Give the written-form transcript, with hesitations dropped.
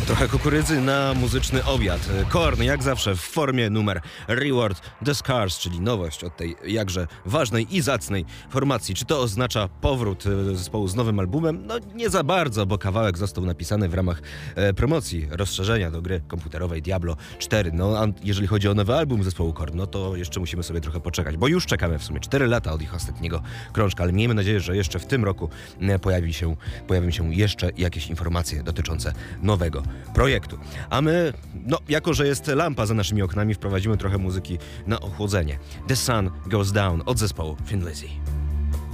Trochę kukurydzy na muzyczny obiad. Korn, jak zawsze, w formie numer Reward the Scars, czyli nowość od tej jakże ważnej i zacnej formacji. Czy to oznacza powrót zespołu z nowym albumem? No nie za bardzo, bo kawałek został napisany w ramach promocji rozszerzenia do gry komputerowej Diablo 4. No a jeżeli chodzi o nowy album zespołu Korn, no to jeszcze musimy sobie trochę poczekać, bo już czekamy w sumie 4 lata od ich ostatniego krążka, ale miejmy nadzieję, że jeszcze w tym roku pojawią się jeszcze jakieś informacje dotyczące nowego projektu. A my, no jako że jest lampa za naszymi oknami, wprowadzimy trochę muzyki na ochłodzenie. The Sun Goes Down od zespołu Thin Lizzy.